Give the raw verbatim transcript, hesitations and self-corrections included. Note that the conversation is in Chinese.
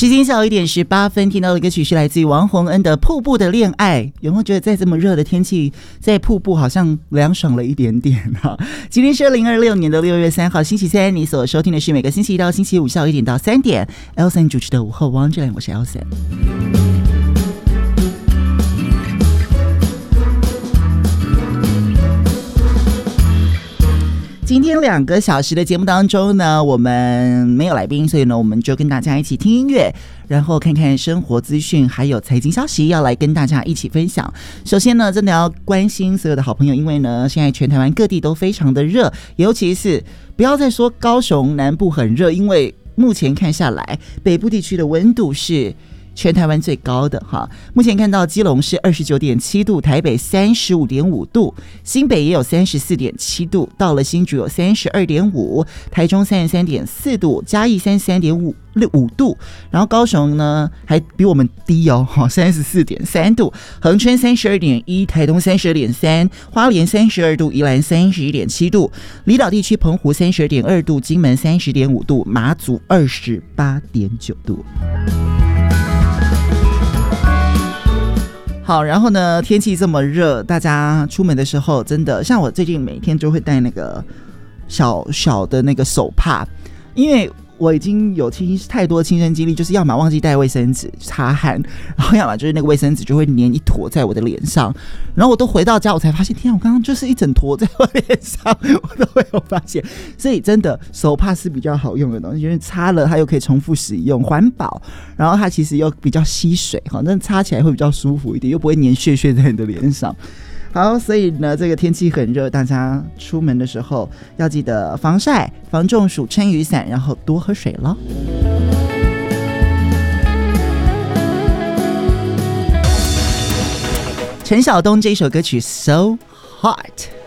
时间小一点十八分，听到的歌曲是来自于王洪恩的《瀑布的恋爱》。有没有觉得在这么热的天气，在瀑布好像凉爽了一点点啊？今天是二零二六年的六月三号，星期三。你所收听的是每个星期一到星期五下午一点到三点 ，Elson 主持的午后 Wonderland， 我是 Elson。今天两个小时的节目当中呢，我们没有来宾，所以呢，我们就跟大家一起听音乐，然后看看生活资讯，还有财经消息，要来跟大家一起分享。首先呢，真的要关心所有的好朋友，因为呢，现在全台湾各地都非常的热，尤其是不要再说高雄南部很热，因为目前看下来，北部地区的温度是全台湾最高的哈，目前看到基隆是 二十九点七度，台北 三十五点五度，新北也有 三十四点七度，到了新竹有 三十二点五，台中 三十三点四度，嘉义 三十三点五度，然后高雄呢还比我们低哦 ，三十四点三度，恒春 三十二点一，台东 三十二点三，花莲 三十二度，宜兰 三十一点七度，离岛地区澎湖 三十二点二度，金门 三十点五度，马祖 二十八点九度。好，然后呢，天气这么热，大家出门的时候真的，像我最近每天就会带那个小小的那个手帕，因为我已经有太多的亲身经历，就是要么忘记带卫生纸擦汗，然后要么就是那个卫生纸就会粘一坨在我的脸上，然后我都回到家我才发现，天啊，我刚刚就是一整坨在我脸上，我都没有发现。所以真的手帕是比较好用的东西，因为擦了它又可以重复使用，环保，然后它其实又比较吸水，但擦起来会比较舒服一点，又不会粘屑屑在你的脸上。好，所以呢，这个天气很热，大家出门的时候要记得防晒、防中暑、撑雨伞，然后多喝水咯。陈晓东这一首歌曲 So Hot。